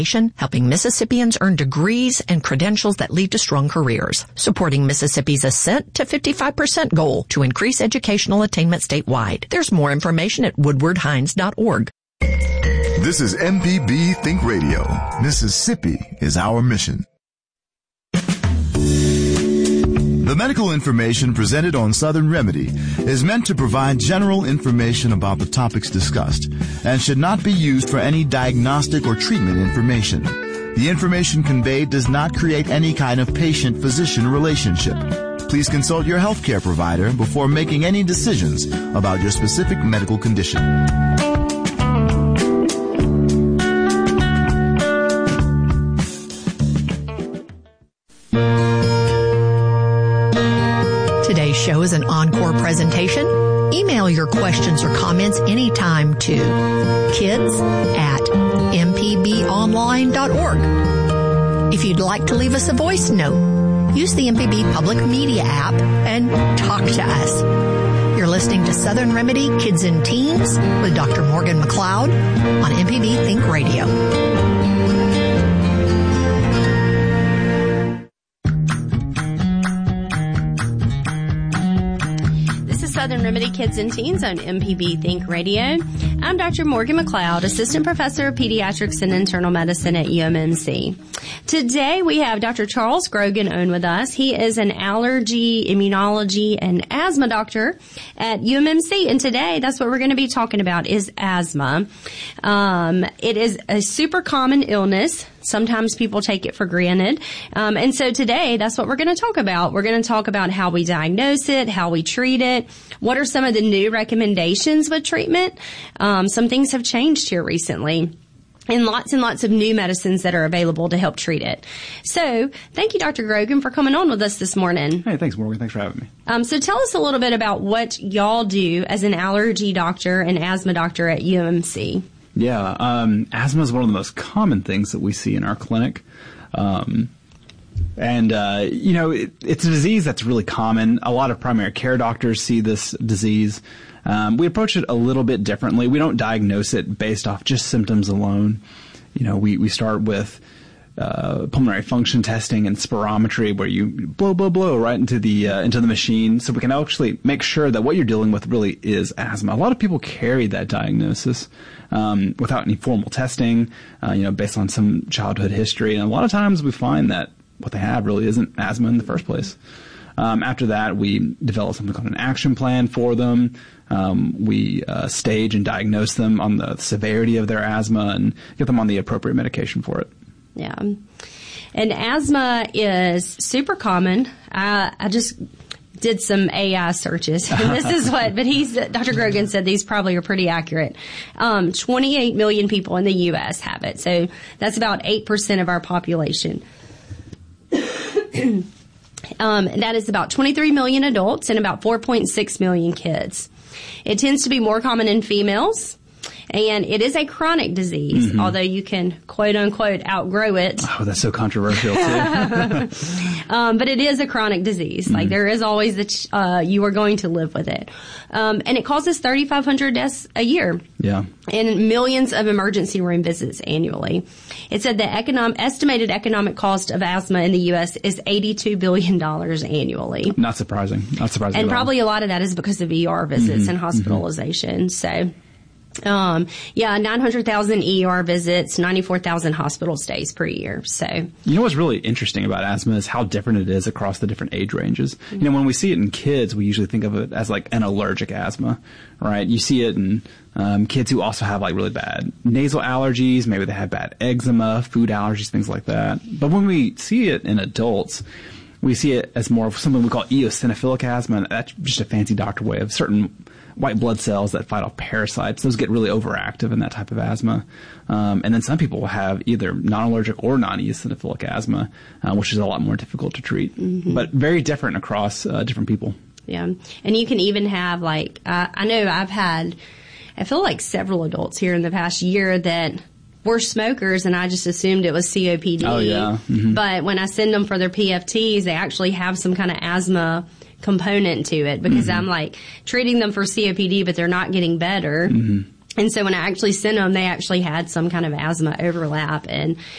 helping Mississippians earn degrees and credentials that lead to strong careers, supporting Mississippi's ascent to 55% goal to increase educational attainment statewide. There's more information at woodwardhines.org. This is MPB Think Radio. Mississippi is our mission. The medical information presented on Southern Remedy is meant to provide general information about the topics discussed and should not be used for any diagnostic or treatment information. The information conveyed does not create any kind of patient-physician relationship. Please consult your healthcare provider before making any decisions about your specific medical condition. Today's show is an encore presentation. Email your questions or comments anytime to kids@mpbonline.org. If you'd like to leave us a voice note, use the MPB Public Media app and talk to us. You're listening to Southern Remedy Kids and Teens with Dr. Morgan McLeod on MPB Think Radio. Southern Remedy Kids and Teens on MPB Think Radio. I'm Dr. Morgan McLeod, Assistant Professor of Pediatrics and Internal Medicine at UMMC. Today we have Dr. Charles Grogan on with us. He is an allergy, immunology, and asthma doctor at UMMC. And today that's what we're going to be talking about is asthma. It is a super common illness. Sometimes people take it for granted. And so today, that's what we're going to talk about. We're going to talk about how we diagnose it, how we treat it, what are some of the new recommendations with treatment. Some things have changed here recently. And lots of new medicines that are available to help treat it. So, thank you, Dr. Grogan, for coming on with us this morning. Hey, thanks, Morgan. Thanks for having me. So tell us a little bit about what y'all do as an allergy doctor and asthma doctor at UMMC. Yeah, asthma is one of the most common things that we see in our clinic. It's a disease that's really common. A lot of primary care doctors see this disease. We approach it a little bit differently. We don't diagnose it based off just symptoms alone. We start with pulmonary function testing and spirometry, where you blow right into the machine, so we can actually make sure that what you're dealing with really is asthma. A lot of people carry that diagnosis without any formal testing, based on some childhood history, and a lot of times we find that what they have really isn't asthma in the first place. After that, we develop something called an action plan for them. We stage and diagnose them on the severity of their asthma and get them on the appropriate medication for it. Yeah. And asthma is super common. I just did some AI searches, and this is Dr. Grogan said these probably are pretty accurate. 28 million people in the U.S. have it, so that's about 8% of our population. That is about 23 million adults and about 4.6 million kids. It tends to be more common in females. And it is a chronic disease, although you can, quote unquote, outgrow it. Oh, that's so controversial, too. But it is a chronic disease. Like, there is always you are going to live with it. And it causes 3,500 deaths a year. Yeah. And millions of emergency room visits annually. It said the estimated economic cost of asthma in the U.S. is $82 billion annually. Not surprising. And probably a lot of that is because of ER visits and hospitalization. So, 900,000 ER visits, 94,000 hospital stays per year. So, you know what's really interesting about asthma is how different it is across the different age ranges. When we see it in kids, we usually think of it as like an allergic asthma, right? You see it in kids who also have like really bad nasal allergies. Maybe they have bad eczema, food allergies, things like that. But when we see it in adults, we see it as more of something we call eosinophilic asthma. And that's just a fancy doctor way of certain white blood cells that fight off parasites. Those get really overactive in that type of asthma. And then some people will have either non-allergic or non-eosinophilic asthma, which is a lot more difficult to treat, but very different across different people. Yeah. And you can even have I know I feel like several adults here in the past year that were smokers, and I just assumed it was COPD. Oh, yeah. But when I send them for their PFTs, they actually have some kind of asthma component to it, because I'm like treating them for COPD, but they're not getting better. And so when I actually sent them, they actually had some kind of asthma overlap. And